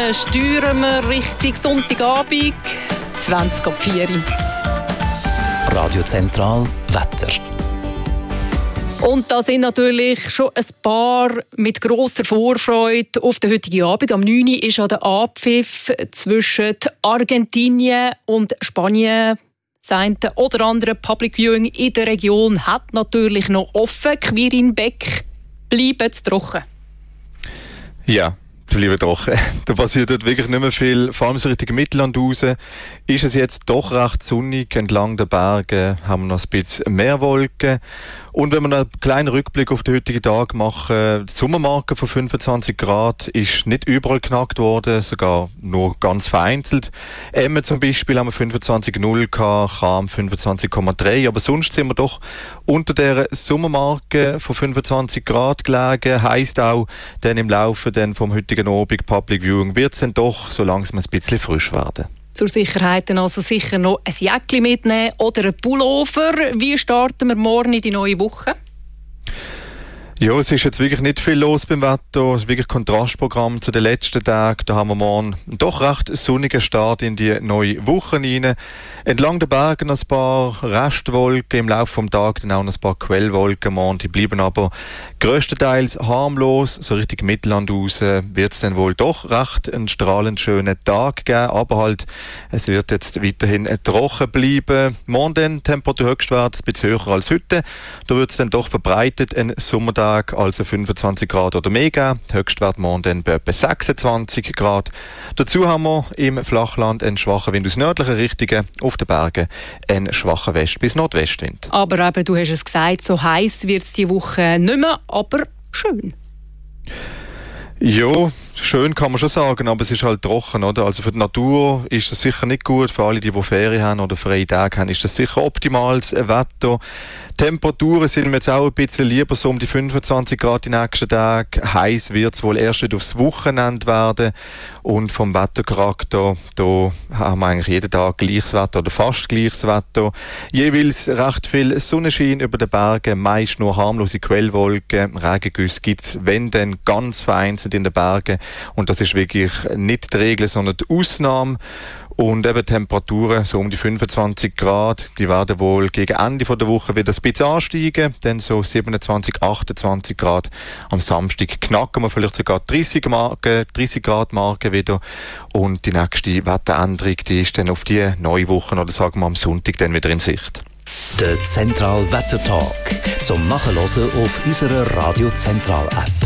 steuern wir Richtung Sonntagabend, 20:04. Radio Zentral Wetter. Und da sind natürlich schon ein paar mit grosser Vorfreude auf den heutigen Abend. Am 9. Uhr ist an der Abpfiff zwischen Argentinien und Spanien. Das eine oder andere Public Viewing in der Region hat natürlich noch offen. Quirinbeck, bleiben Sie trocken. Ja, bleiben trocken. Da passiert dort wirklich nicht mehr viel. Vor allem so Richtung Mittelland raus ist es jetzt doch recht sonnig. Entlang der Berge haben wir noch ein bisschen mehr Wolken. Und wenn wir einen kleinen Rückblick auf den heutigen Tag machen, die Sommermarke von 25 Grad ist nicht überall geknackt worden, sogar nur ganz vereinzelt. Emmen zum Beispiel haben wir 25,0 gehabt, Cham 25,3, aber sonst sind wir doch unter der Sommermarke von 25 Grad gelegen. Heisst auch, dann im Laufe vom heutigen Abend Public Viewing wird es dann doch so langsam ein bisschen frisch werden. Zur Sicherheit also sicher noch ein Jäckchen mitnehmen oder ein Pullover. Wie starten wir morgen in die neue Woche? Ja, es ist jetzt wirklich nicht viel los beim Wetter. Es ist wirklich ein Kontrastprogramm zu den letzten Tagen. Da haben wir morgen einen doch recht sonnigen Start in die neue Woche rein. Entlang der Berge ein paar Restwolken, im Laufe des Tages dann auch ein paar Quellwolken morgen. Die bleiben aber grösstenteils harmlos. So Richtung Mittelland raus wird es dann wohl doch recht einen strahlend schönen Tag geben. Aber halt, es wird jetzt weiterhin trocken bleiben. Morgen dann Temperaturhöchstwert ein bisschen höher als heute. Da wird es dann doch verbreitet ein Sommertag, also 25 Grad oder mehr geben. Der Höchstwert morgen dann bei etwa 26 Grad. Dazu haben wir im Flachland einen schwachen Wind aus nördlichen Richtungen, auf den Bergen einen schwachen West- bis Nordwestwind. Aber eben, du hast es gesagt, so heiß wird es diese Woche nicht mehr, aber schön. Ja, schön kann man schon sagen, aber es ist halt trocken, oder? Also für die Natur ist das sicher nicht gut. Für alle, die Ferien haben oder freie Tage haben, ist das sicher optimales Wetter. Temperaturen sind mir jetzt auch ein bisschen lieber so um die 25 Grad die nächsten Tage. Heiß wird es wohl erst wieder aufs Wochenende werden. Und vom Wettercharakter, da haben wir eigentlich jeden Tag gleiches Wetter oder fast gleiches Wetter. Jeweils recht viel Sonnenschein über den Bergen, meist nur harmlose Quellwolken. Regengüsse gibt es, wenn dann ganz vereinzelt in den Bergen. Und das ist wirklich nicht die Regel, sondern die Ausnahme. Und eben Temperaturen so um die 25 Grad, die werden wohl gegen Ende der Woche wieder ein bisschen ansteigen, dann so 27, 28 Grad. Am Samstag knacken wir vielleicht sogar 30 Grad Marke wieder. Und die nächste Wetteränderung, die ist dann auf die neue Woche oder sagen wir am Sonntag dann wieder in Sicht. Der Zentral Wetter Talk zum Nachhören auf unserer Radio Zentral App.